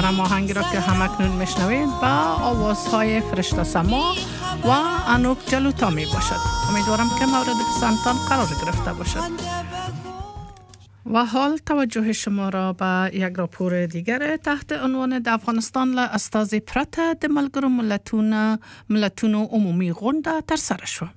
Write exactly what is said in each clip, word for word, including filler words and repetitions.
محترم آهنگی را که همکنون میشنوید با آوازهای فرشته سما و انوک جلوتا می باشد. امیدوارم که مورد پسندتان قرار گرفته باشد. و حال توجه شما را به یک راپور دیگر تحت عنوان د افغانستان له استازي پرته د ملګرو ملتونو ملتونو عمومي غونډه ترسره شوه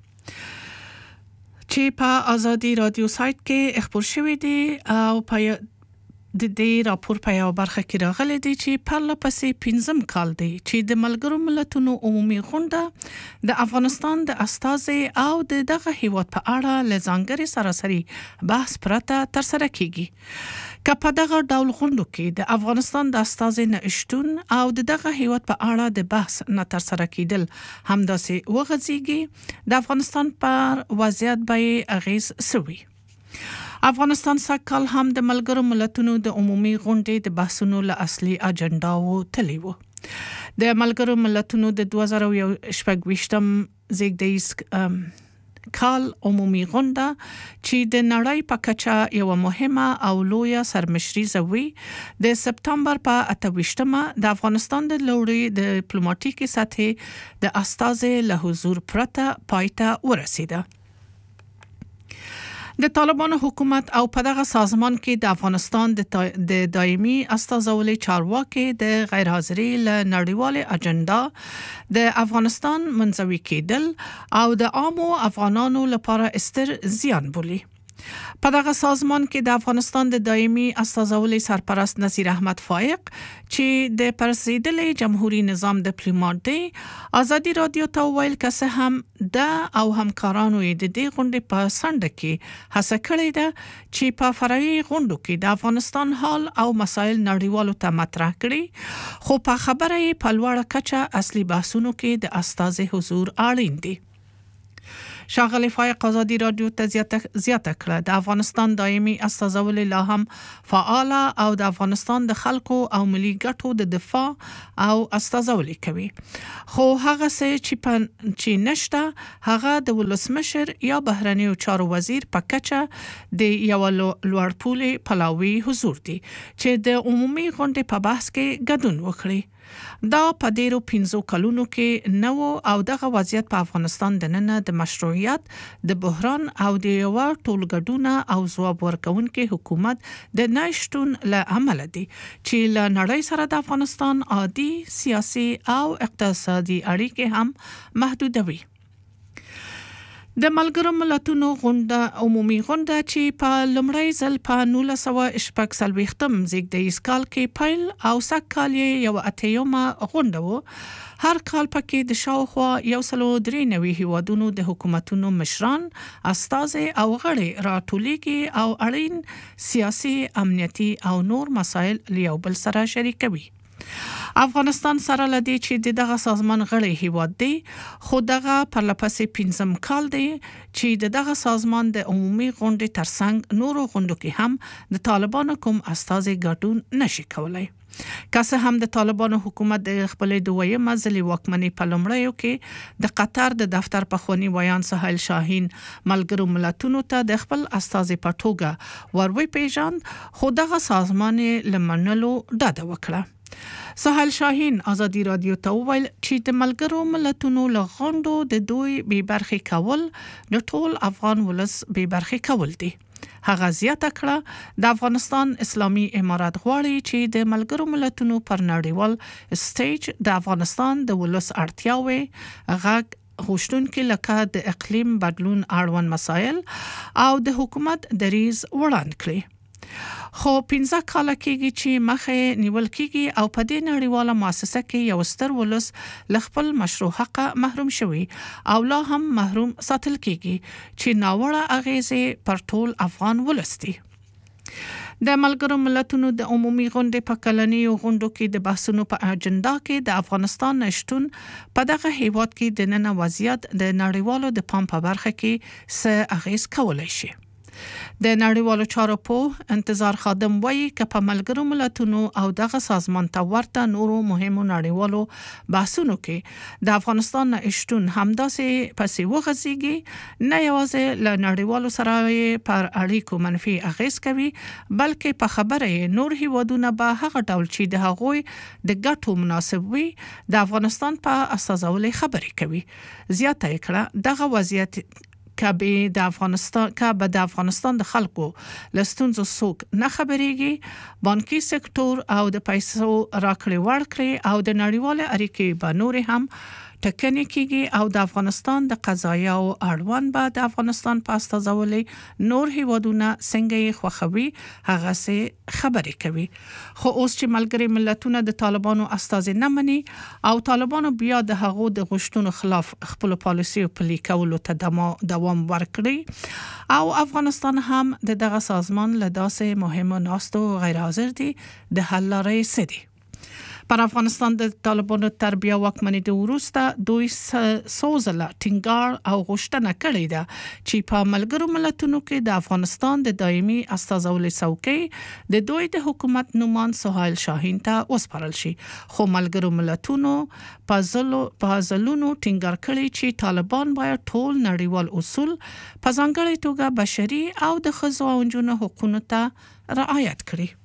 چې په ازادي رادیو سایت کې خبر شوی دی او په د دې راپور په یو برخه کې راغلی دی چې پرله پسې پنځم کال دی چې د ملګرو ملتونو عمومي غونډه د افغانستان د استازي او د دغه هیواد په اړه له ځانګړي سراسري بحث پرته ترسره کیږي که په دغه ډول غونډو کې د افغانستان د استازي نه شتون او د دغه هیواد په اړه د بحث نه ترسره کیدل همداسې وغځيږي د افغانستان پر وضعیت به اغیز سوي. افغانستان سږکال هم د ملګرو ملتونو د عمومي غونډې د بحثونو له اصلي اجنډاو تللی و. د ملګرو ملتونو د دوه زره شپږ زیږدیز کال عمومي غونډه چې د نړۍ په کچه یو مهمه او لویه سرمشریزه وي د سپتامبر په اته ویشتمه د افغانستان د لوړې د ډیپلوماټیکي سطحې د استازي له حضور پرته پایته ورسیده. د طالبانو حکومت او په دغه سازمان کې د افغانستان د دایمي استازولۍ چارواکي د غیر حاضرۍ له نړیوالې اجنډا د افغانستان منزوي کېدل او د عامو افغانانو لپاره ستر زیان بولي. په دغه سازمان کې د افغانستان د دایمي استازولۍ سرپرست نصیر احمد فائق چې د پرسیدلې جمهوریت نظام ډیپلوماټ دی ازادي رادیو ته ویل که څه هم د او همکارانو د دې غونډې په سنډه کې هڅه کړې ده چې په فرعي غونډو کې د افغانستان حال او مسایل نړیوالو ته مطرح کړي خو په خبره یې په لوړه کچه اصلي بحثونو کې د استازي حضور اړین دی. شاغلی فائق ازادي رادیو ته زیاته کړه د افغانستان دایمي استازولۍ لا هم فعال او د افغانستان د خلکو او ملي ګټو د دفاع او استازولۍ کوي خو هغه څه چې په چې نشته هغه د ولسمشر یا بهرنیو چارو وزیر په کچه د یو لوړپوړي پلاوي حضور دی چې د عمومي غونډې په بحث کې ګډون وکړي. دا په ډیرو پنځو کلونو کې نو او دغه وضعیت په افغانستان د نن د مشروعیت د بحران او د یو ټولګډونه او ځواب ورکونکي حکومت د نشټون له عمل دي چې له نړۍ سره د افغانستان عادي سیاسي او اقتصادي اړیکې هم محدودوي. د ملګرو ملتونو غونډه عمومي غونډه چې په لومړی ځل په نولس سوه شپږ څلوېښتم زیږدیز کال کې پیل او سږکال یې یو اتیمه غونډه و. هر کال پکې د شاوخوا یو سلو درې نوي هیوادونو د حکومتونو مشران استازي او غړي راټولیږي او اړین سیاسي امنیتي او نور مسایل یو بل سره شریکوي. افغانستان سره لدی چې دغه سازمان غړی هیواد دی خو دغه پرلپسې پنځم کال دی چې دغه سازمان د عمومي غونډې ترڅنګ نورو غونډو کې هم د طالبانو کوم استازي ګډون نشي کولای. که څه هم د طالبانو حکومت د خپلې دویمه ځلې واکمنۍ په لومړیو کې د قطر د دفتر پخوانی ویان سهیل شاهین ملګرو ملتونو ته د خپل استازي په توګه وروي پیژاند خو دغه سازمان له منلو ډډه وکړه. سهیل شاهین ازادي رادیو ته وویل چې د ملګرو ملتونو له غونډو د دوی بې برخې کول د ټول افغان ولس بې برخې کول دي. هغه زیاته کړه د افغانستان اسلامي امارات غواړي چې د ملګرو ملتونو پر نړیوال سټیج د افغانستان د ولس اړتیاوې غږ غوښتونکي لکه د اقلیم بدلون اړوند مسایل او د حکومت دریځ وړاندې کړي. خو پنځه کاله کېږي چې مخه نیول کېږي او په دې نړیواله مؤسسه کې یو ستر ولس له خپل مشروع حق محروم شوی او لا هم محروم ساتل کېږي چې ناوړه اغیزې پر ټول افغان ولس دي. د ملګرو ملتونو د عمومي غونډې په کلنیو غونډو کې د بحثونو په اجنډا کې د افغانستان نشټون په دغه هیواد کې د نن وضعیت د نړیوالو د پام په برخه کې څه اغیز کولای شي. د نړیوالو چارو په انتظار خادم وایي چې په ملګرو ملتونو او دغه سازمان ته ورته نورو مهمو نړیوالو بحثونو کې د افغانستان نشټون همداسې پسې وغځيږي نه یوازې له نړیوالو سره پر اړیکو منفي اغیز کوي بلکې په خبره نور هیوادونه به هغه ډول چې د هغوی د ګټو مناسب وي د افغانستان په استازولۍ خبرې کوي. زیاته کړه دغه وضعیت کبه د افغانستان کبه د افغانستان د خلکو لستونزو سوق نه خبريږي بانکي سکتور او د پیسو راکړې ورکړې او د نړیوال اړیکې به نور هم ټکنې کیږي او د افغانستان د قضایا او اړوند به د افغانستان په استازولۍ نور هیوادونه څنګه خوخوي هغه سه خبرې کوي. خو اوس چې ملګری ملتونه د طالبانو استاذ نه مني او طالبانو بیا د هغو د غشتونو خلاف خپل پالیسي پلي کولو ته دوام ورکړي او افغانستان هم د دغه سازمان له داسې مهمو ناستو غیر حاضر دي د حل لارې سدي. پر افغانستان د طالبانو تربیه وکمنې د ورسته دوی سوزله ټینګار او غوښتنه کړې ده چې په ملګرو ملتونو کې د افغانستان د دایمي استازولۍ څوکۍ د دوی د حکومت نومان سهیل شاهین ته وسپارل شي. خو ملګرو ملتونو په ځلو په ځلونو ټینګار کړی چې طالبان باید ټول نړیوال اصول په ځانګړي توګه بشري او د ښځو او نجونو حقوقو ته رعایت کړي.